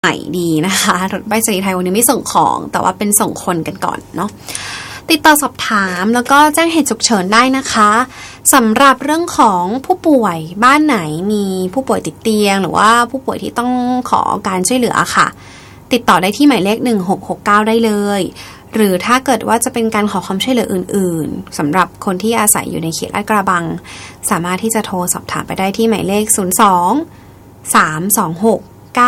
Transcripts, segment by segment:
ใหม่ดีนะคะรถไปรษณีย์ไทยวันนี้ไม่ส่งของแต่ว่าเป็นส่งคนกันก่อนเนาะติดต่อสอบถามแล้วก็แจ้งเหตุฉุกเฉินได้นะคะสำหรับเรื่องของผู้ป่วยบ้านไหนมีผู้ป่วยติดเตียงหรือว่าผู้ป่วยที่ต้องขอการช่วยเหลือค่ะติดต่อได้ที่หมายเลข1669ได้เลยหรือถ้าเกิดว่าจะเป็นการขอความช่วยเหลืออื่นๆสำหรับคนที่อาศัยอยู่ในเขตลาดกระบังสามารถที่จะโทรสอบถามไปได้ที่หมายเลข02 326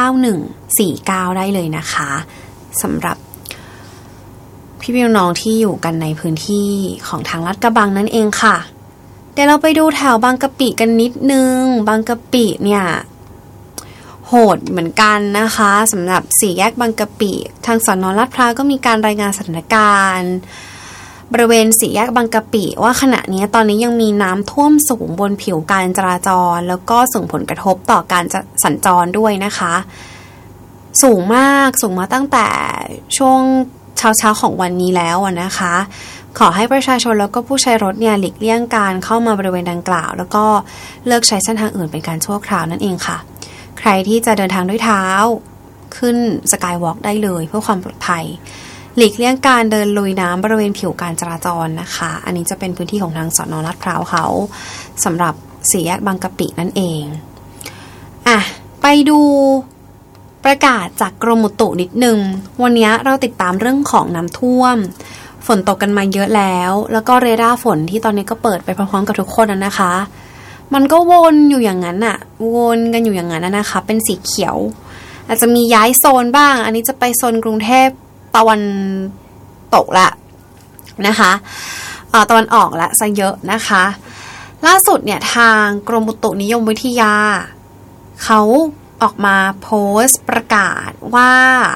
9149ได้เลยนะคะสำหรับพี่น้องที่อยู่กันในพื้นที่ของทางลาดกระบังนั่นเองค่ะเดี๋ยวเราไปดูแถวบางกะปิกันนิดนึงบางกะปิเนี่ยโหดเหมือนกันนะคะสำหรับสี่แยกบางกะปิทางสน.ลาดพร้าวก็มีการรายงานสถานการณ์บริเวณสี่แยกบางกะปิว่าขณะนี้ตอนนี้ยังมีน้ำท่วมสูงบนผิวการจราจรแล้วก็ส่งผลกระทบต่อการสัญจรด้วยนะคะสูงมากตั้งแต่ช่วงเช้าของวันนี้แล้วนะคะขอให้ประชาชนแล้วก็ผู้ใช้รถเนี่ยหลีกเลี่ยงการเข้ามาบริเวณดังกล่าวแล้วก็เลิกใช้เส้นทางอื่นเป็นการชั่วคราวนั่นเองค่ะใครที่จะเดินทางด้วยเท้าขึ้นสกายวอล์กได้เลยเพื่อความปลอดภัยหลีกเลี่ยงการเดินลุยน้ำบริเวณผิวการจราจรนะคะอันนี้จะเป็นพื้นที่ของทางสน.ลาดพร้าวเขาสำหรับสี่แยกบางกะปินั่นเองไปดูประกาศจากกรมอุตุนิดนึงวันนี้เราติดตามเรื่องของน้ำท่วมฝนตกกันมาเยอะแล้วก็เรดาร์ฝนที่ตอนนี้ก็เปิดไปพร้อมๆกับทุกคนนะคะมันก็วนอยู่อย่างนั้นวนกันอยู่อย่างนั้นนะคะเป็นสีเขียวอาจจะมีย้ายโซนบ้างอันนี้จะไปโซนกรุงเทพตะวันตกละนะคะตะวันออกละซะเยอะนะคะล่าสุดเนี่ยทางกรมอุตุนิยมวิทยาเขาออกมาโพสต์ประกาศว่า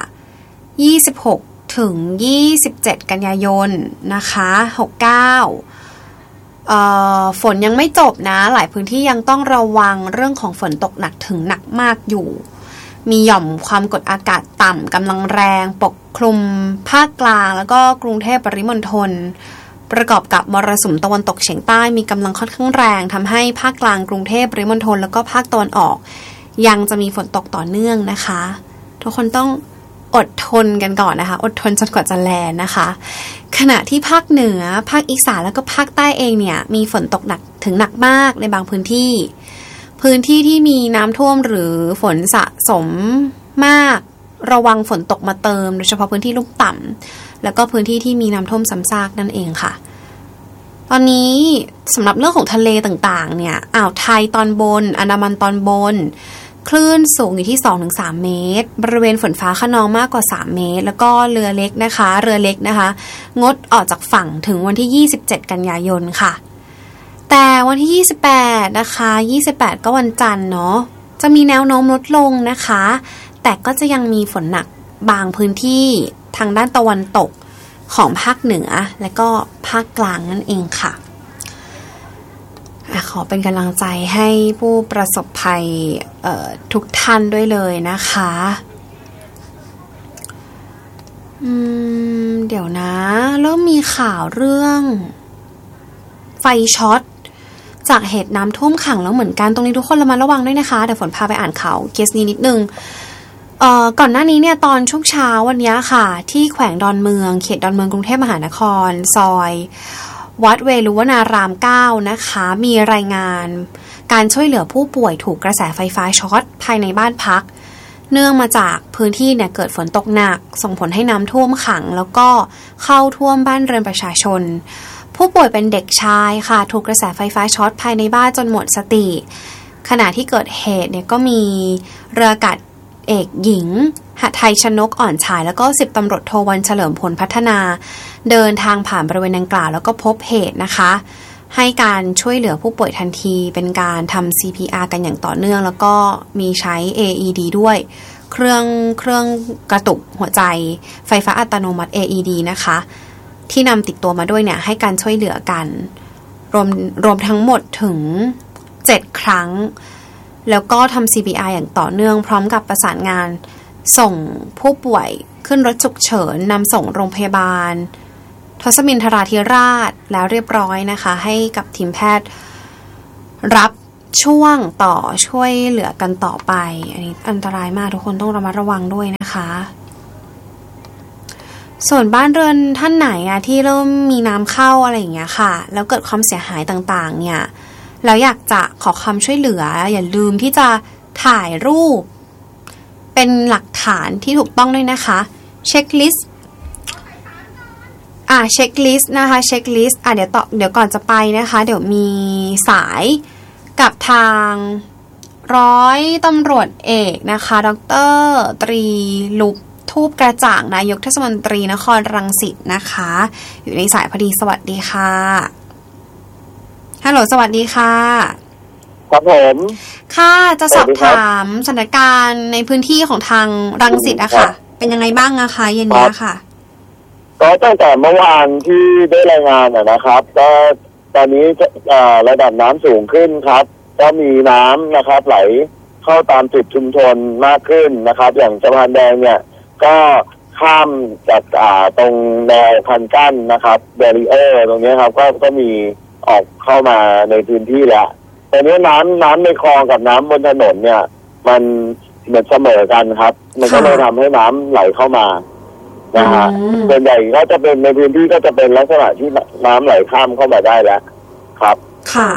26ถึง27กันยายนนะคะ69ฝนยังไม่จบนะหลายพื้นที่ยังต้องระวังเรื่องของฝนตกหนักถึงหนักมากอยู่มีหย่อมความกดอากาศต่ำกำลังแรงปกคลุมภาคกลางแล้วก็กรุงเทพปริมณฑลประกอบกับมรสุมตะวันตกเฉียงใต้มีกำลังค่อนข้างแรงทำให้ภาคกลางกรุงเทพปริมณฑลแล้วก็ภาคตะวันออกยังจะมีฝนตกต่อเนื่องนะคะทุกคนต้องอดทนกันก่อนนะคะอดทนจนกว่าจะแลนนะคะขณะที่ภาคเหนือภาคอีสานแล้วก็ภาคใต้เองเนี่ยมีฝนตกหนักถึงหนักมากในบางพื้นที่ที่มีน้ำท่วมหรือฝนสะสมมากระวังฝนตกมาเติมโดยเฉพาะพื้นที่ลุ่มต่ำแล้วก็พื้นที่ที่มีน้ำท่วมซ้ำซากนั่นเองค่ะตอนนี้สำหรับเรื่องของทะเลต่างๆเนี่ยอ่าวไทยตอนบนอันดามันตอนบนคลื่นสูงอยู่ที่ 2-3 เมตรบริเวณฝนฟ้าคะนองมากกว่า3เมตรแล้วก็เรือเล็กนะคะงดออกจากฝั่งถึงวันที่27กันยายนค่ะแต่วันที่28นะคะ28ก็วันจันทร์เนาะจะมีแนวโน้มลดลงนะคะแต่ก็จะยังมีฝนหนักบางพื้นที่ทางด้านตะวันตกของภาคเหนือและก็ภาคกลางนั่นเองค่ะขอเป็นกำลังใจให้ผู้ประสบภัยทุกท่านด้วยเลยนะคะเดี๋ยวนะเริ่มมีข่าวเรื่องไฟช็อตจากเหตุน้ำท่วมขังแล้วเหมือนกันตรงนี้ทุกคนระมัดระวังด้วยนะคะเดี๋ยวฝนพาไปอ่านข่าวเคสนี้นิดนึงก่อนหน้านี้เนี่ยตอนช่วงเช้าวันนี้ค่ะที่แขวงดอนเมืองเขตดอนเมืองกรุงเทพมหานครซอยวัดเวรุวนาราม9นะคะมีรายงานการช่วยเหลือผู้ป่วยถูกกระแสไฟฟ้าช็อตภายในบ้านพักเนื่องมาจากพื้นที่เนี่ยเกิดฝนตกหนักส่งผลให้น้ำท่วมขังแล้วก็เข้าท่วมบ้านเรือนประชาชนผู้ป่วยเป็นเด็กชายค่ะถูกกระแสไฟฟ้าช็อตภายในบ้านจนหมดสติขณะที่เกิดเหตุเนี่ยก็มีเรืออากาศเอกหญิงหทัยชนกอ่อนฉายแล้วก็10ตำรวจโทวันเฉลิมพลพัฒนาเดินทางผ่านบริเวณดังกล่าวแล้วก็พบเหตุนะคะให้การช่วยเหลือผู้ป่วยทันทีเป็นการทำ CPR กันอย่างต่อเนื่องแล้วก็มีใช้ AED ด้วยเครื่องกระตุกหัวใจไฟฟ้าอัตโนมัติ AED นะคะที่นำติดตัวมาด้วยเนี่ยให้การช่วยเหลือกันรวมทั้งหมดถึง7ครั้งแล้วก็ทำ CPR อย่างต่อเนื่องพร้อมกับประสานงานส่งผู้ป่วยขึ้นรถฉุกเฉินนำส่งโรงพยาบาลทศมินทราธิราชแล้วเรียบร้อยนะคะให้กับทีมแพทย์รับช่วงต่อช่วยเหลือกันต่อไปอันนี้อันตรายมากทุกคนต้องระมัดระวังด้วยนะคะส่วนบ้านเรือนท่านไหนที่เริ่มมีน้ำเข้าอะไรอย่างเงี้ยค่ะแล้วเกิดความเสียหายต่างๆเนี่ยแล้วอยากจะขอความช่วยเหลืออย่าลืมที่จะถ่ายรูปเป็นหลักฐานที่ถูกต้องด้วยนะคะเช็คลิสต์เช็คลิสต์นะคะเช็คลิสต์เดี๋ยวก่อนจะไปนะคะเดี๋ยวมีสายกับทางร้อยตำรวจเอกนะคะดร.ตรีลุกทูปกระจ่างนายกเทศมนตรีนครรังสิตนะคะอยู่ในสายพอดีสวัสดีค่ะฮัลโหลสวัสดีค่ะครับผมค่ะจะสอบถามสถานการณ์ในพื้นที่ของทางรังสิตอะค่ะเป็นยังไงบ้างนะคะเย็นนี้ค่ะก็ตั้งแต่เมื่อวานที่ได้รายงานนะครับก็ตอนนี้ระดับน้ำสูงขึ้นครับก็มีน้ำนะครับไหลเข้าตามจุดชุมชนมากขึ้นนะครับอย่างสะพานแดงเนี่ยก็ข้ามจากตรงแนวคันกั้นนะครับแบรีเออร์ตรงนี้ครับก็มีออกเข้ามาในพื้นที่แล้วตอนนี้น้ำในคลองกับน้ำบนถนนเนี่ยมันเหมือนเสมอกันครับมันก็เลยทำให้น้ำไหลเข้ามานะฮะส่วนใหญ่ก็จะเป็นในพื้นที่ก็จะเป็นลักษณะที่น้ำไหลข้ามเข้ามาได้แล้วครับค่ะ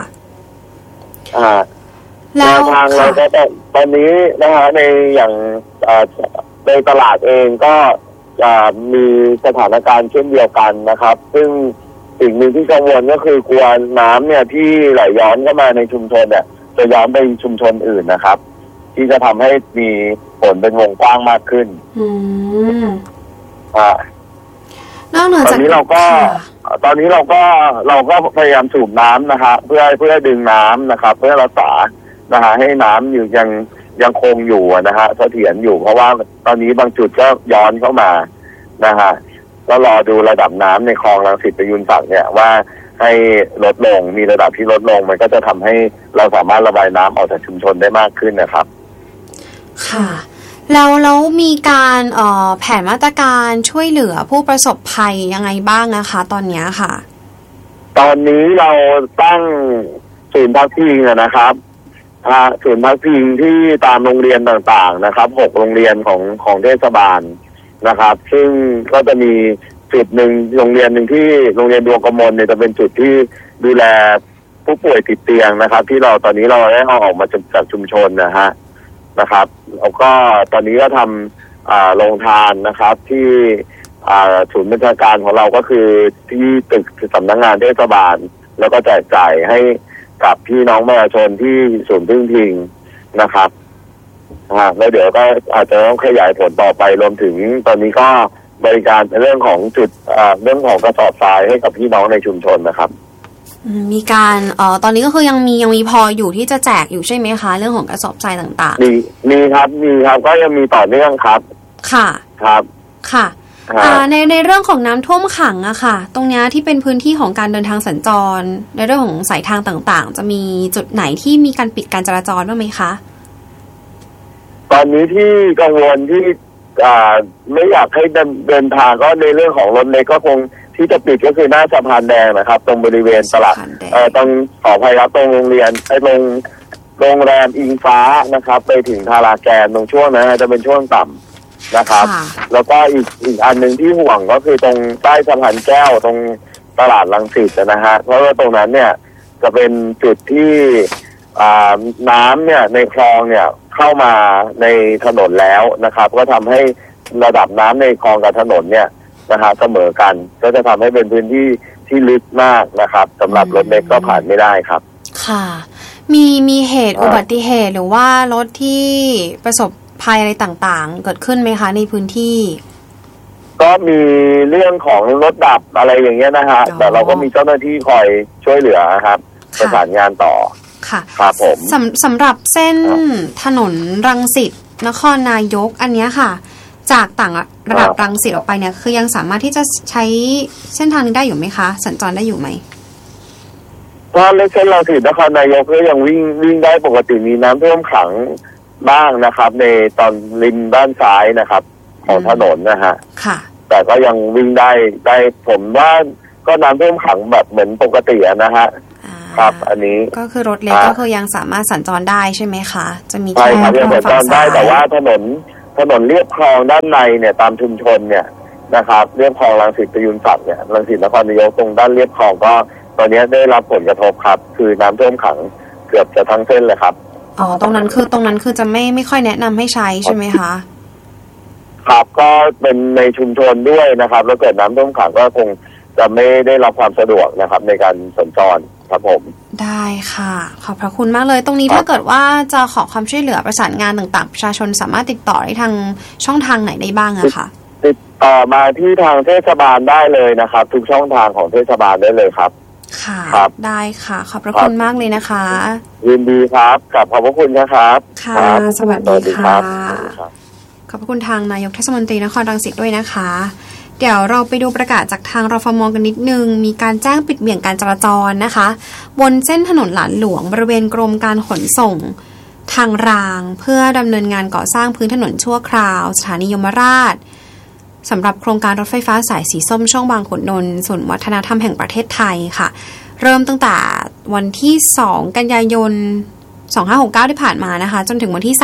แล้วทางเราก็ตอนนี้นะฮะในอย่างในตลาดเองก็จะมีสถานการณ์เช่นเดียวกันนะครับซึ่งสิ่งหนึ่งที่กังวลก็คือกลัวน้ำเนี่ยที่ไหลย้อนเข้ามาในชุมชนเนี่ยจะย้อนไปชุมชนอื่นนะครับที่จะทำให้มีผลเป็นวงกว้างมากขึ้นนอกเหนือจากตอนนี้เราก็พยายามสูบน้ำนะฮะเพื่อดึงน้ำนะครับเพื่อรักษานะฮะให้น้ำอยู่ยังคงอยู่นะฮะเสถียรอยู่เพราะว่าตอนนี้บางจุดก็ย้อนเข้ามานะฮะก็รอดูระดับน้ำในคลองรังสิตประยุนศักดิ์เนี่ยว่าให้ลดลงมีระดับที่ลดลงมันก็จะทำให้เราสามารถระบายน้ำออกจากชุมชนได้มากขึ้นนะครับค่ะแล้วมีการแผนมาตรการช่วยเหลือผู้ประสบภัยยังไงบ้างนะคะตอนนี้ค่ะตอนนี้เราตั้งศูนย์พักพิงนะครับศูนย์พักพิงที่ตามโรงเรียนต่างๆนะครับ6โรงเรียนของเทศบาลนะครับซึ่งก็จะมีจุดหนึ่งโรงเรียนหนึ่งที่โรงเรียนดวงกมลเนี่ยจะเป็นจุดที่ดูแลผู้ป่วยติดเตียงนะครับที่ตอนนี้เราได้เอาออกมาจากชุมชนนะครับแล้วก็ตอนนี้ก็ทำโรงทานนะครับที่ศูนย์บัญชาการของเราก็คือที่ตึกสำนักงานเทศบาลแล้วก็แจกจ่ายให้กับพี่น้องประชาชนที่ศูนย์พึ่งพิงนะครับแล้วเดี๋ยวก็อาจจะต้องขยายผลต่อไปรวมถึงตอนนี้ก็บริการเรื่องของจุดเรื่องของกระสอบทรายให้กับพี่น้องในชุมชนนะครับมีการตอนนี้ก็คือยังมีพออยู่ที่จะแจกอยู่ใช่ไหมคะเรื่องของกระสอบทรายต่างๆมีครับก็ยังมีต่อเนื่องครับค่ะครับค่ะในเรื่องของน้ำท่วมขังอะค่ะตรงนี้ที่เป็นพื้นที่ของการเดินทางสัญจรในเรื่องของสายทางต่างๆจะมีจุดไหนที่มีการปิดการจราจรบ้างไหมคะตอนนี้ที่กังวลที่ไม่อยากให้เดินทางก็ในเรื่องของรถเล็กก็คงที่จะปิดก็คือหน้าสะพานแดงนะครับตรงบริเวณตลาดตรงขออภัยครับตรงโรงเรียนโรงแรมอิงฟ้านะครับไปถึงทาราแกนตรงช่วงนั้นจะเป็นช่วงต่ำนะครับแล้วก็อีกอันหนึ่งที่ห่วงก็คือตรงใต้สะพานแก้วตรงตลาดรังสิตนะฮะเพราะว่าตรงนั้นเนี่ยจะเป็นจุดที่น้ำเนี่ยในคลองเนี่ยเข้ามาในถนนแล้วนะครับก็ทำให้ระดับน้ำในคลองกับถนนเนี่ยนะฮะเสมอกันก็จะทำให้เป็นพื้นที่ที่ลึกมากนะครับสำหรับรถเล็กก็ผ่านไม่ได้ครับค่ะมีเหตุอุบัติเหตุหรือว่ารถที่ประสบภัยอะไรต่างๆเกิดขึ้นไหมคะในพื้นที่ก็มีเรื่องของรถดับอะไรอย่างเงี้ยนะฮะแต่เราก็มีเจ้าหน้าที่คอยช่วยเหลือครับประสานงานต่อค่ะครับผมสำหรับเส้นถนนรังสิตนครนายกอันนี้ค่ะจากต่างระดับรังสิตออกไปเนี่ยคือยังสามารถที่จะใช้เส้นทางนี้ได้อยู่ไหมคะสัญจรได้อยู่ไหมถ้าเส้นรังสิตนครนายกก็ยังวิ่งได้ปกติมีน้ำท่วมขังบ้างนะครับในตอนริมด้านซ้ายนะครับของถนนนะฮะค่ะแต่ก็ยังวิ่งได้ผมว่าก็น้ำท่วมขังแบบเหมือนปกตินะฮะครับอันนี้ก็คือรถเล็กก็คือยังสามารถสัญจรได้ใช่ไหมคะจะมีใช่ครับยังสัญจรได้แต่ว่าถนนเลียบคลองด้านในเนี่ยตามชุมชนเนี่ยนะครับเลียบคลองรังสิตประยุนศักดิ์เนี่ยรังสิตนครนายกตรงด้านเลียบคลองก็ตอนนี้ได้รับผลกระทบครับคือน้ำท่วมขังเกือบจะทั้งเส้นเลยครับตรงนั้นคือจะไม่ค่อยแนะนำให้ใช้ใช่ไหมคะครับก็เป็นในชุมชนด้วยนะครับแล้วเกิดน้ำท่วมขังก็คงจะไม่ได้รับความสะดวกนะครับในการสัญจรครับผมได้ค่ะขอบพระคุณมากเลยตรงนี้ถ้าเกิดว่าจะขอความช่วยเหลือประสานงานต่างๆประชาชนสามารถติดต่อได้ทางช่องทางไหนได้บ้างอะคะติดต่อมาที่ทางเทศบาลได้เลยนะครับทุกช่องทางของเทศบาลได้เลยครับค่ะได้ค่ะขอบพระคุณมากเลยนะคะยินดีครับขอบพระคุณนะครับค่ะสวัสดีค่ะขอบพระคุณทางนายกเทศมนตรีนครรังสิตด้วยนะคะเดี๋ยวเราไปดูประกาศจากทางรฟม.กันนิดนึงมีการแจ้งปิดเบี่ยงการจราจรนะคะบนเส้นถนนหลานหลวงบริเวณกรมการขนส่งทางรางเพื่อดำเนินงานก่อสร้างพื้นถนนชั่วคราวสถานียมราชสำหรับโครงการรถไฟฟ้าสายสีส้มช่วงบางขุนนนท์ศูนย์วัฒนธรรมแห่งประเทศไทยค่ะเริ่มตั้งแต่วันที่2กันยายน2569ที่ผ่านมานะคะจนถึงวันที่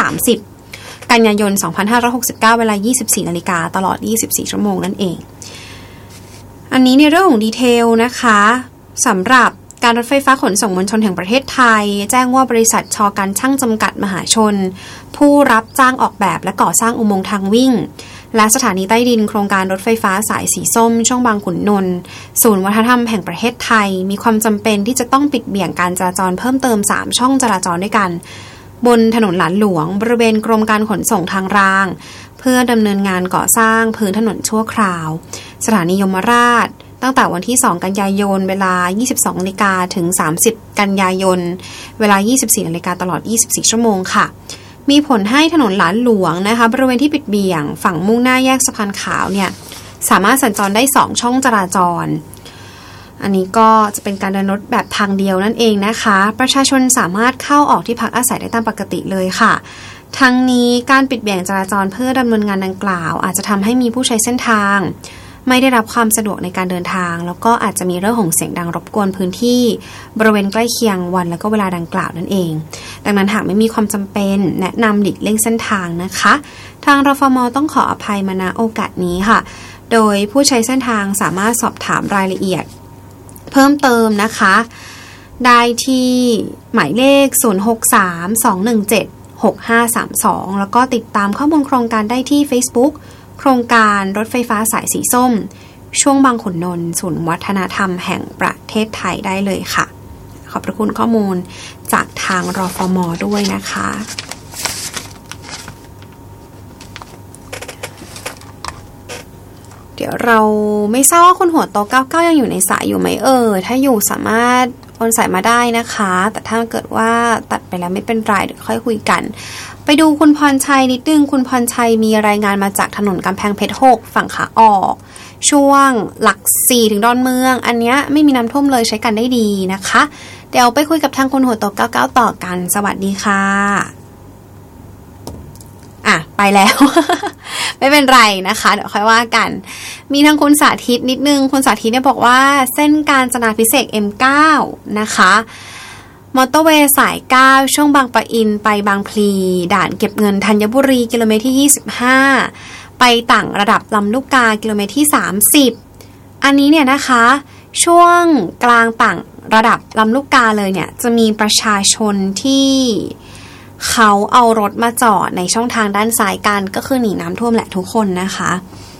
30กันยายน2569เวลา 24 นาฬิกาตลอด24ชั่วโมงนั่นเองอันนี้ในเรื่องของดีเทลนะคะสำหรับการรถไฟฟ้าขนส่งมวลชนแห่งประเทศไทยแจ้งว่าบริษัทช.การช่างจำกัดมหาชนผู้รับจ้างออกแบบและก่อสร้างอุโมงค์ทางวิ่งและสถานีใต้ดินโครงการรถไฟฟ้าสายสีส้มช่วงบางขุนนนท์ศูนย์วัฒนธรรมแห่งประเทศไทยมีความจำเป็นที่จะต้องปิดเบี่ยงการจราจรเพิ่มเติม3ช่องจราจรด้วยกันบนถนนหลานหลวงบริเวณกรมการขนส่งทางรางเพื่อดำเนินงานก่อสร้างพื้นถนนชั่วคราวสถานียมราชตั้งแต่วันที่2กันยายนเวลา 22 นาฬิกาถึง30กันยายนเวลา 24 นาฬิกาตลอด24ชั่วโมงค่ะมีผลให้ถนนหลานหลวงนะคะบริเวณที่ปิดเบี่ยงฝั่งมุ่งหน้าแยกสะพานขาวเนี่ยสามารถสัญจรได้2ช่องจราจรอันนี้ก็จะเป็นการเดินรถแบบทางเดียวนั่นเองนะคะประชาชนสามารถเข้าออกที่พักอาศัยได้ตามปกติเลยค่ะทั้งนี้การปิดเบี่ยงจราจรเพื่อดำเนินงานดังกล่าวอาจจะทำให้มีผู้ใช้เส้นทางไม่ได้รับความสะดวกในการเดินทางแล้วก็อาจจะมีเรื่องของเสียงดังรบกวนพื้นที่บริเวณใกล้เคียงวันและก็เวลาดังกล่าวนั่นเองดังนั้นหากไม่มีความจำเป็นแนะนำหลีกเลี่ยงเส้นทางนะคะทางรฟม.ต้องขออภัยมาณโอกาสนี้ค่ะโดยผู้ใช้เส้นทางสามารถสอบถามรายละเอียดเพิ่มเติมนะคะได้ที่หมายเลข0632176532แล้วก็ติดตามข้อมูลโครงการได้ที่ Facebookโครงการรถไฟฟ้าสายสีส้มช่วงบางขุนนนท์ศูนย์วัฒนธรรมแห่งประเทศไทยได้เลยค่ะขอบพระคุณข้อมูลจากทางรฟม.ด้วยนะคะเดี๋ยวเราไม่ทราบว่าคุณหัวโต99ยังอยู่ในสายอยู่ไหมถ้าอยู่สามารถโอนสายมาได้นะคะแต่ถ้าเกิดว่าตัดไปแล้วไม่เป็นไรเดี๋ยวค่อยคุยกันไปดูคุณพรชัยนิดนึงคุณพรชัยมีรายงานมาจากถนนกำแพงเพชร6ฝั่งขาออกช่วงหลัก4ถึงดอนเมืองอันเนี้ยไม่มีน้ำท่วมเลยใช้กันได้ดีนะคะเดี๋ยวไปคุยกับทางคุณหัวโต99ต่อกันสวัสดีค่ะไปแล้ว ไม่เป็นไรนะคะเดี๋ยวค่อยว่ากันมีทางคุณสาธิตนิดนึงคุณสาธิตเนี่ยบอกว่าเส้นกาญจนาภิเษก M9 นะคะมอเตอร์เวย์สาย9ช่วงบางปะอินไปบางพลีด่านเก็บเงินธัญบุรีกิโลเมตรที่25ไปต่างระดับลำลูกกากิโลเมตรที่30อันนี้เนี่ยนะคะช่วงกลางต่างระดับลำลูกกาเลยเนี่ยจะมีประชาชนที่เขาเอารถมาจอดในช่องทางด้านซ้ายกันก็คือหนีน้ำท่วมแหละทุกคนนะคะ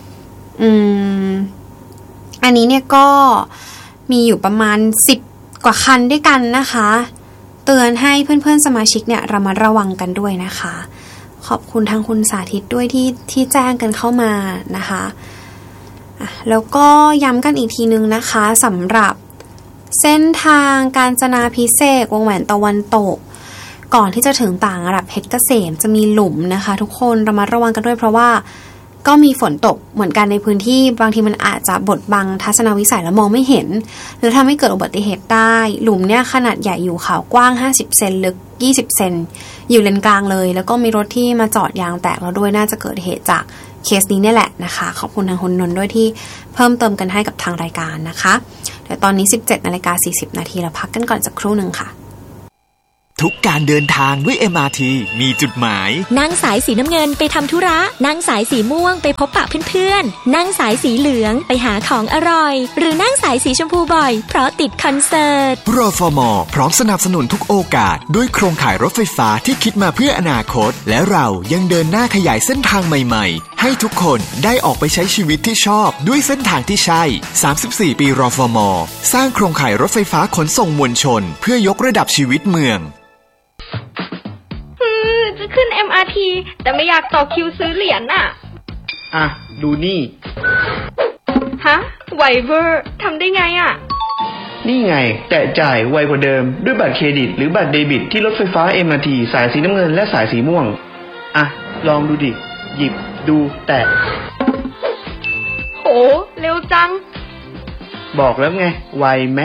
อันนี้เนี่ยก็มีอยู่ประมาณ10กว่าคันด้วยกันนะคะเตือนให้เพื่อนๆสมาชิกเนี่ยระมัดระวังกันด้วยนะคะขอบคุณทางคุณสาธิตด้วยที่แจ้งกันเข้ามานะคะแล้วก็ย้ำกันอีกทีนึงนะคะสำหรับเส้นทางกาญจนาภิเษกวงแหวนตะวันตกก่อนที่จะถึงต่างระดับเพชรเกษมจะมีหลุมนะคะทุกคนระมัดระวังกันด้วยเพราะว่าก็มีฝนตกเหมือนกันในพื้นที่บางทีมันอาจจะบดบังทัศนวิสัยแล้วมองไม่เห็นหรือทำให้เกิดอุบัติเหตุได้หลุมเนี่ยขนาดใหญ่อยู่ขาวกว้าง50เซนลึก20เซนอยู่เลนกลางเลยแล้วก็มีรถที่มาจอดยางแตกแล้วด้วยน่าจะเกิดเหตุจากเคสนี้เนี่ยแหละนะคะขอบคุณทางคุณนนท์ด้วยที่เพิ่มเติมกันให้กับทางรายการนะคะเดี๋ยวตอนนี้ 17:40 นาทีเราพักกันก่อนสักครู่นึงค่ะทุกการเดินทางด้วย MRT มีจุดหมายนั่งสายสีน้ำเงินไปทำธุระนั่งสายสีม่วงไปพบปะเพื่อนๆนั่งสายสีเหลืองไปหาของอร่อยหรือนั่งสายสีชมพูบ่อยเพราะติดคอนเสิร์ตรฟม.พร้อมสนับสนุนทุกโอกาสด้วยโครงข่ายรถไฟฟ้าที่คิดมาเพื่ออนาคตและเรายังเดินหน้าขยายเส้นทางใหม่ๆให้ทุกคนได้ออกไปใช้ชีวิตที่ชอบด้วยเส้นทางที่ใช่34 ปีรฟม.สร้างโครงข่ายรถไฟฟ้าขนส่งมวลชนเพื่อยกระดับชีวิตเมืองจะขึ้น MRT แต่ไม่อยากต่อคิวซื้อเหรียญน่ะอ่ะดูนี่ฮะไวเวอร์ทำได้ไงอ่ะนี่ไงแต่จ่ายไวกว่าเดิมด้วยบัตรเครดิตหรือบัตรเดบิตที่รถไฟฟ้า MRT สายสีน้ำเงินและสายสีม่วงอ่ะลองดูดิหยิบดูแตะโหเร็วจังบอกแล้วไงไวไหม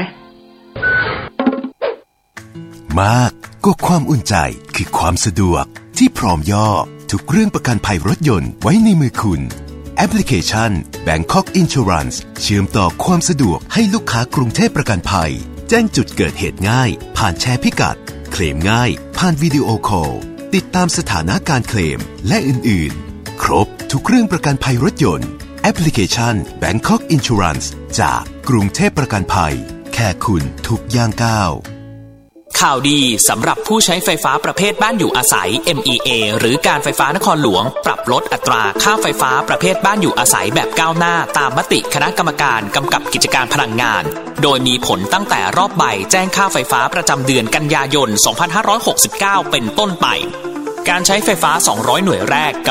มากก็ความอุ่นใจคือความสะดวกที่พร้อมย่อทุกเรื่องประกันภัยรถยนต์ไว้ในมือคุณแอปพลิเคชัน Bangkok Insurance เชื่อมต่อความสะดวกให้ลูกค้ากรุงเทพประกันภัยแจ้งจุดเกิดเหตุง่ายผ่านแชร์พิกัดเคลมง่ายผ่านวิดีโอคอลติดตามสถานะการเคลมและอื่นๆครบทุกเรื่องประกันภัยรถยนต์แอปพลิเคชัน Bangkok Insurance จากกรุงเทพประกันภัยแค่คุณทุกย่างก้าวข่าวดีสำหรับผู้ใช้ไฟฟ้าประเภทบ้านอยู่อาศัย MEA หรือการไฟฟ้านครหลวงปรับลดอัตราค่าไฟฟ้าประเภทบ้านอยู่อาศัยแบบก้าวหน้าตามมติคณะกรรมการกำกับกิจการพลังงานโดยมีผลตั้งแต่รอบใบแจ้งค่าไฟฟ้าประจำเดือนกันยายน 2569 เป็นต้นไปการใช้ไฟฟ้า200หน่วยแรกก